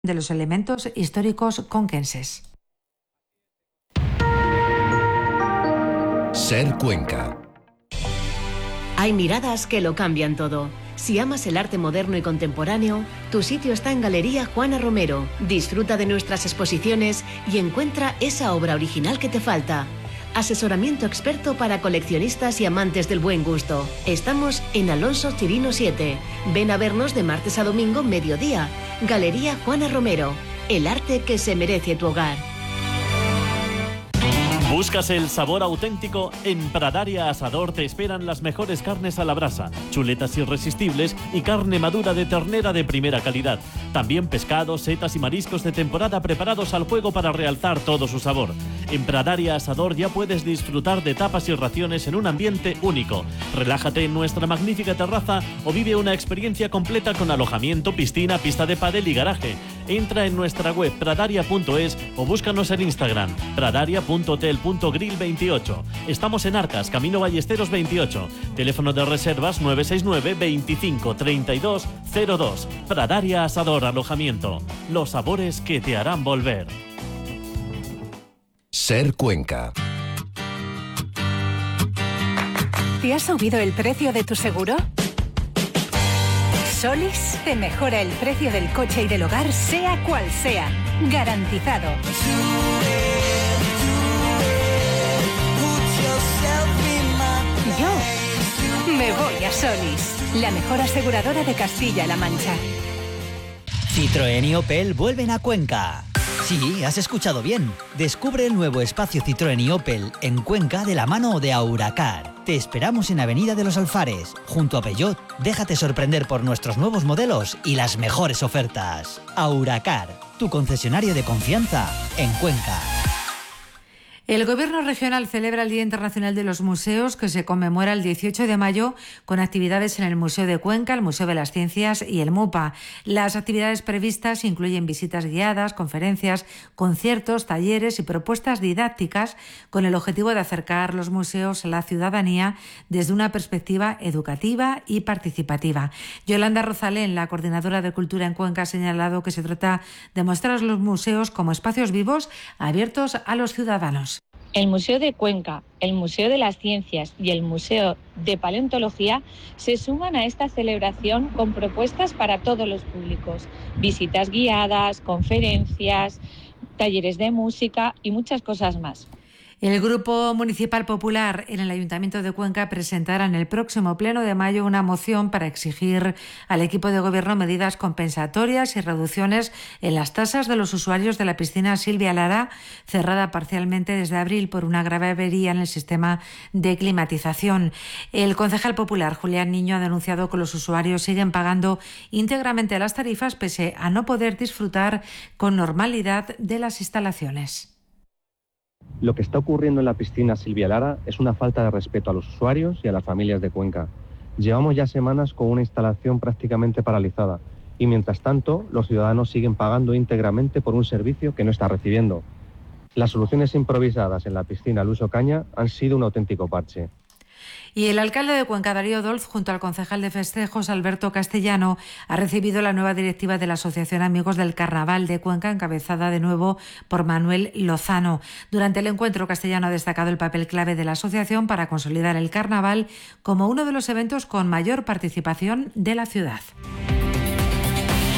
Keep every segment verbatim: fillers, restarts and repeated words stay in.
de los elementos históricos conquenses. Ser Cuenca. Hay miradas que lo cambian todo. Si amas el arte moderno y contemporáneo, tu sitio está en Galería Juana Romero. Disfruta de nuestras exposiciones y encuentra esa obra original que te falta. Asesoramiento experto para coleccionistas y amantes del buen gusto. Estamos en Alonso Chirino siete. Ven a vernos de martes a domingo mediodía. Galería Juana Romero. El arte que se merece tu hogar. ¿Buscas el sabor auténtico? En Pradaria Asador te esperan las mejores carnes a la brasa, chuletas irresistibles y carne madura de ternera de primera calidad. También pescados, setas y mariscos de temporada preparados al fuego para realzar todo su sabor. En Pradaria Asador ya puedes disfrutar de tapas y raciones en un ambiente único. Relájate en nuestra magnífica terraza o vive una experiencia completa con alojamiento, piscina, pista de pádel y garaje. Entra en nuestra web pradaria punto es o búscanos en Instagram pradaria punto hotel punto grill veintiocho. Estamos en Arcas, Camino Ballesteros veintiocho. Teléfono de reservas nueve seis nueve, veinticinco, treinta y dos, cero dos. Pradaria Asador Alojamiento. Los sabores que te harán volver. Ser Cuenca. ¿Te ha subido el precio de tu seguro? Solis te mejora el precio del coche y del hogar, sea cual sea. Garantizado. Yo me voy a Solis, la mejor aseguradora de Castilla-La Mancha. Citroën y Opel vuelven a Cuenca. Sí, has escuchado bien. Descubre el nuevo espacio Citroën y Opel en Cuenca de la mano de Auracar. Te esperamos en Avenida de los Alfares, junto a Peugeot. Déjate sorprender por nuestros nuevos modelos y las mejores ofertas. Auracar, tu concesionario de confianza en Cuenca. El Gobierno regional celebra el Día Internacional de los Museos, que se conmemora el dieciocho de mayo con actividades en el Museo de Cuenca, el Museo de las Ciencias y el MUPA. Las actividades previstas incluyen visitas guiadas, conferencias, conciertos, talleres y propuestas didácticas con el objetivo de acercar los museos a la ciudadanía desde una perspectiva educativa y participativa. Yolanda Rosalén, la coordinadora de Cultura en Cuenca, ha señalado que se trata de mostrar a los museos como espacios vivos abiertos a los ciudadanos. El Museo de Cuenca, el Museo de las Ciencias y el Museo de Paleontología se suman a esta celebración con propuestas para todos los públicos, visitas guiadas, conferencias, talleres de música y muchas cosas más. El Grupo Municipal Popular en el Ayuntamiento de Cuenca presentará en el próximo pleno de mayo una moción para exigir al equipo de gobierno medidas compensatorias y reducciones en las tasas de los usuarios de la piscina Silvia Lara, cerrada parcialmente desde abril por una grave avería en el sistema de climatización. El concejal popular Julián Niño ha denunciado que los usuarios siguen pagando íntegramente las tarifas pese a no poder disfrutar con normalidad de las instalaciones. Lo que está ocurriendo en la piscina Silvia Lara es una falta de respeto a los usuarios y a las familias de Cuenca. Llevamos ya semanas con una instalación prácticamente paralizada y mientras tanto los ciudadanos siguen pagando íntegramente por un servicio que no está recibiendo. Las soluciones improvisadas en la piscina Luis Ocaña han sido un auténtico parche. Y el alcalde de Cuenca, Darío Dolz, junto al concejal de festejos, Alberto Castellano, ha recibido la nueva directiva de la Asociación Amigos del Carnaval de Cuenca, encabezada de nuevo por Manuel Lozano. Durante el encuentro, Castellano ha destacado el papel clave de la asociación para consolidar el carnaval como uno de los eventos con mayor participación de la ciudad.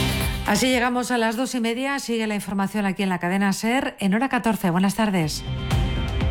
Así llegamos a las dos y media. Sigue la información aquí en la cadena SER en hora catorce. Buenas tardes.